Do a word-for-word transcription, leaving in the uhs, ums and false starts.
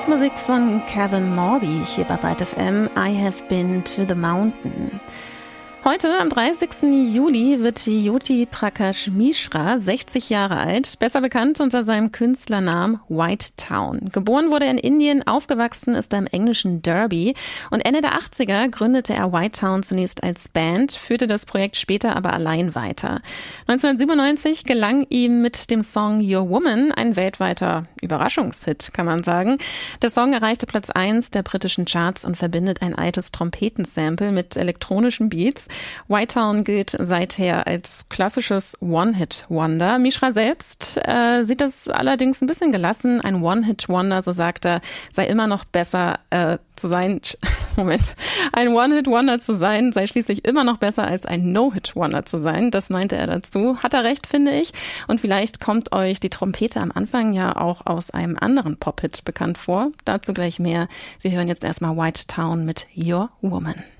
Musik von Kevin Morby hier bei Byte F M. I have been to the mountain. Heute, am dreißigsten Juli, wird Jyoti Prakash Mishra sechzig Jahre alt, besser bekannt unter seinem Künstlernamen White Town. Geboren wurde er in Indien, aufgewachsen ist er im englischen Derby und Ende der achtziger gründete er White Town zunächst als Band, führte das Projekt später aber allein weiter. neunzehnhundertsiebenundneunzig gelang ihm mit dem Song Your Woman ein weltweiter Überraschungshit, kann man sagen. Der Song erreichte Platz eins der britischen Charts und verbindet ein altes Trompetensample mit elektronischen Beats. White Town gilt seither als klassisches One-Hit-Wonder. Mishra selbst äh, sieht das allerdings ein bisschen gelassen. Ein One-Hit-Wonder, so sagt er, sei immer noch besser äh, zu sein. Moment. Ein One-Hit-Wonder zu sein, sei schließlich immer noch besser als ein No-Hit-Wonder zu sein. Das meinte er dazu. Hat er recht, finde ich. Und vielleicht kommt euch die Trompete am Anfang ja auch aus einem anderen Pop-Hit bekannt vor. Dazu gleich mehr. Wir hören jetzt erstmal White Town mit Your Woman.